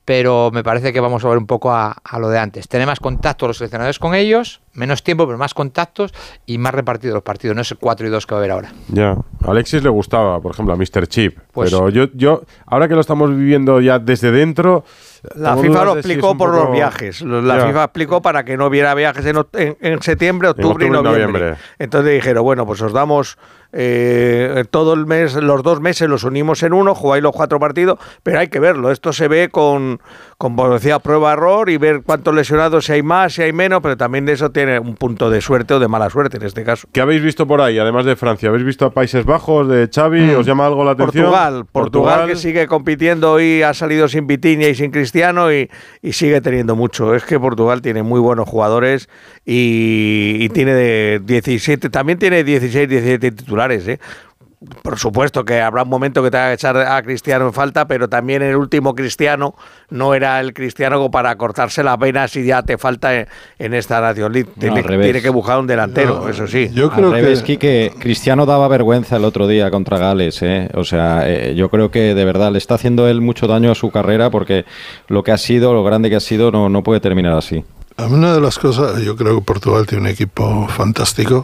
pero me parece que vamos a ver un poco a lo de antes. Tener más contacto los seleccionadores con ellos, menos tiempo, pero más contactos y más repartidos los partidos, no es el 4-2 que va a haber ahora. Ya, a Alexis le gustaba, por ejemplo, a Mr. Chip, pues, pero yo, ahora que lo estamos viviendo ya desde dentro... La FIFA lo explicó por los viajes. La FIFA explicó para que no hubiera viajes en septiembre, octubre y noviembre. Entonces dijeron, bueno, pues os damos todo el mes, los 2 meses los unimos en uno, jugáis los 4 partidos, pero hay que verlo. Esto se ve con como decía, prueba-error y ver cuántos lesionados, si hay más, si hay menos, pero también de eso tiene un punto de suerte o de mala suerte en este caso. ¿Qué habéis visto por ahí, además de Francia? ¿Habéis visto a Países Bajos, de Xavi? ¿Os llama algo la atención? Portugal que sigue compitiendo y ha salido sin Vitinha y sin Cristiano y sigue teniendo mucho. Es que Portugal tiene muy buenos jugadores y tiene de 17, también tiene 16, 17 titulares, ¿eh? Por supuesto que habrá un momento que te haga echar a Cristiano en falta, pero también el último Cristiano no era el Cristiano como para cortarse las venas si ya te falta en esta National League. Tiene que buscar un delantero, eso sí. Yo creo que Cristiano daba vergüenza el otro día contra Gales, ¿eh? O sea, yo creo que de verdad le está haciendo él mucho daño a su carrera porque lo que ha sido, lo grande que ha sido, no puede terminar así. A mí una de las cosas, yo creo que Portugal tiene un equipo fantástico.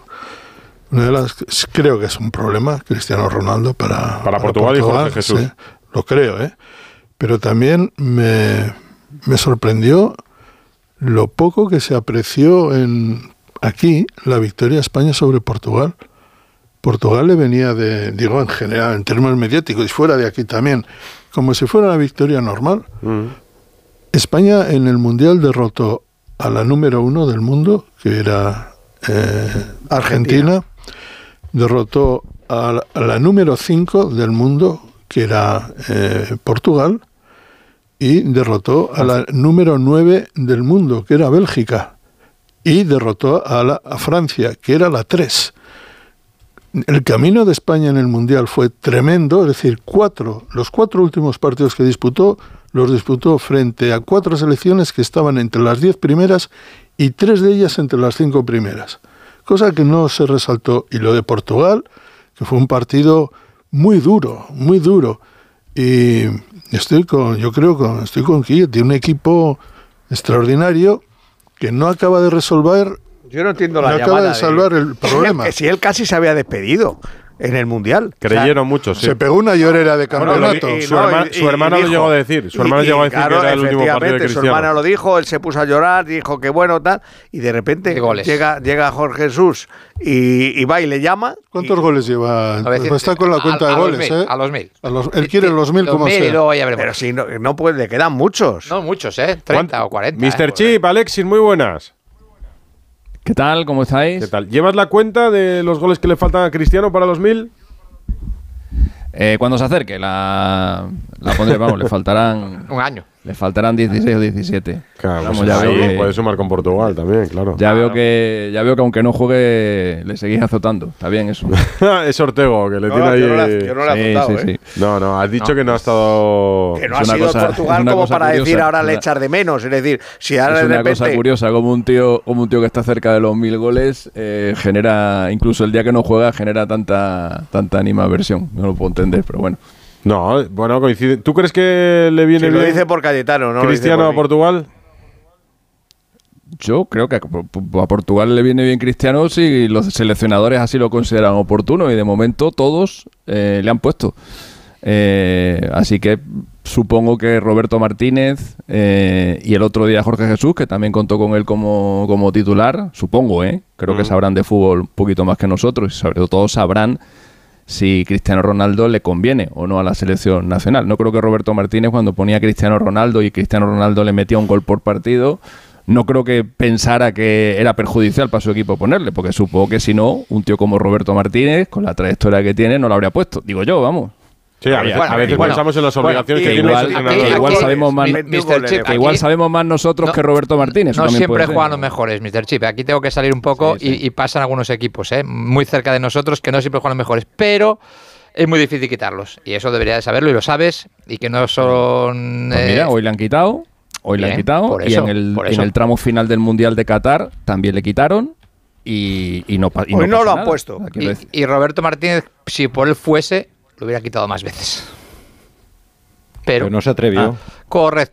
Creo que es un problema Cristiano Ronaldo para Portugal y Jorge Jesús. Sí, lo creo, ¿eh? Pero también me sorprendió lo poco que se apreció aquí la victoria de España sobre Portugal. Portugal le venía digo en general, en términos mediáticos y fuera de aquí también, como si fuera una victoria normal. España en el Mundial derrotó a la número 1 del mundo, que era Argentina. Derrotó a la número 5 del mundo, que era Portugal, y derrotó a la número 9 del mundo, que era Bélgica, y derrotó a Francia, que era la 3. El camino de España en el Mundial fue tremendo, es decir, los 4 últimos partidos que disputó, los disputó frente a 4 selecciones que estaban entre las 10 primeras y 3 de ellas entre las 5 primeras. Cosa que no se resaltó. Y lo de Portugal, que fue un partido muy duro, muy duro. Y estoy con Quillo, tiene un equipo extraordinario que no acaba de resolver. Yo no entiendo la llamada. No acaba de salvar el problema. Que si él casi se había despedido en el Mundial. Creyeron mucho, sí. Se pegó una llorera de campeonato. Su hermano lo llegó a decir. Su hermano llegó a decir claro, que era el último partido de Cristiano. Su hermano lo dijo, él se puso a llorar, dijo que bueno, tal, y de repente llega Jorge Jesús y va y le llama. ¿Cuántos goles lleva? Está con la cuenta de goles, ¿eh? A los 1000. Él quiere los 1000 como sea. Pero si no puede, le quedan muchos. No muchos, 30 o 40. Mr. Chip, Alexis, muy buenas. ¿Qué tal? ¿Cómo estáis? ¿Qué tal? ¿Llevas la cuenta de los goles que le faltan a Cristiano para los 1000? Cuando se acerque la pondré, vamos, le faltarán un año. Le faltarán 16 o 17. Claro, vamos, ya veo que puede sumar con Portugal también, claro. Ya veo que aunque no juegue le seguís azotando. Está bien eso. Es Ortego que le tiene ahí. Yo no le he azotado, sí. No, has dicho que no ha estado. Que no ha sido Portugal como para curiosa, decir ahora le echar de menos. Es decir, si ahora es de repente. Es una cosa curiosa, como un tío que está cerca de los 1000 goles genera, incluso el día que no juega, genera tanta animaversión. No lo puedo entender, pero bueno. No, bueno, coincide. ¿Tú crees que le viene bien? Lo dice por Cayetano, ¿no? ¿Cristiano a Portugal? Yo creo que a Portugal le viene bien Cristiano si los seleccionadores así lo consideran oportuno y de momento todos le han puesto. Así que supongo que Roberto Martínez y el otro día Jorge Jesús, que también contó con él como titular, supongo, creo que sabrán de fútbol un poquito más que nosotros y sobre todo sabrán si Cristiano Ronaldo le conviene o no a la selección nacional. No creo que Roberto Martínez, cuando ponía a Cristiano Ronaldo y Cristiano Ronaldo le metía un gol por partido, no creo que pensara que era perjudicial para su equipo ponerle, porque supongo que si no, un tío como Roberto Martínez, con la trayectoria que tiene, no lo habría puesto. Digo yo, vamos. Sí, a veces pensamos en las obligaciones que tiene el entrenador. Igual sabemos más nosotros que Roberto Martínez. No siempre juegan los mejores, Mr. Chip. Aquí tengo que salir un poco y pasan algunos equipos muy cerca de nosotros que no siempre juegan los mejores, pero es muy difícil quitarlos. Y eso debería de saberlo y lo sabes. Y que no son... Pues mira, hoy le han quitado. Y en el tramo final del Mundial de Qatar también le quitaron. Y no hoy no lo han puesto. Y Roberto Martínez, si por él fuese, lo hubiera quitado más veces. Pero no se atrevió. Correcto.